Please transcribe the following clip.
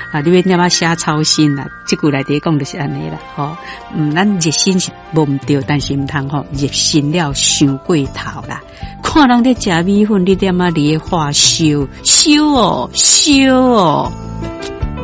啊，你要念啊写操心啦，这句内底讲就是安尼啦，吼，咱热心是无毋对，但是毋通吼热心了伤过头啦。看人在食米粉，你点啊你化烧哦烧哦。